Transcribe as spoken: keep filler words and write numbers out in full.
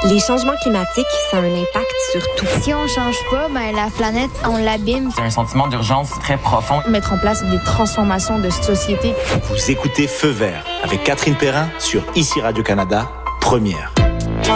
Les changements climatiques, ça a un impact sur tout. Si on change pas, ben la planète, on l'abîme. C'est un sentiment d'urgence très profond. Mettre en place des transformations de société. Vous écoutez Feu vert avec Catherine Perrin sur Ici Radio-Canada, première.